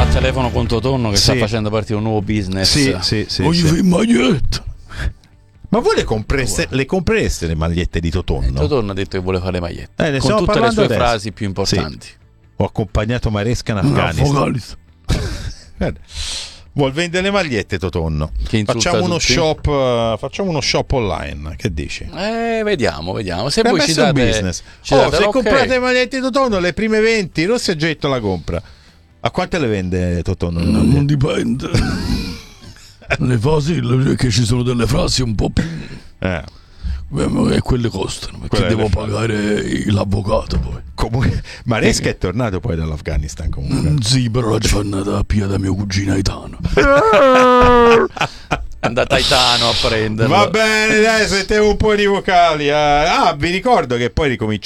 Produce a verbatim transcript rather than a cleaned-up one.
Siamo al telefono con Totonno che sì. sta facendo partire un nuovo business. Sì, sì, sì. Voglio sì. sì. maglietta. Ma voi le compreste, le compreste le magliette di Totonno? Eh, Totonno ha detto che vuole fare le magliette. Eh, ne con tutte le sue adesso. frasi più importanti. Sì. Ho accompagnato Maresca in Afghanistan. Vuol vendere le magliette Totonno. Facciamo uno tutti. shop, uh, facciamo uno shop online. Che dici? Eh, vediamo, vediamo. Se per voi ci date, business. ci Oh, date se okay. comprate le magliette di Totonno, le prime venti, Rossi Aggetto la compra. A quante le vende Totonno? No, non dipende. Le frasi, che ci sono delle frasi un po' più eh. e quelle costano perché quelle devo pagare l'avvocato poi. Comunque, Maresca è tornato poi dall'Afghanistan comunque. Mm, sì, però la giornata a Pia da mio cugino Aitano. È andata Aitano a prenderlo. Va bene, dai, sentiamo un po' di vocali. Ah, vi ricordo che poi ricominciamo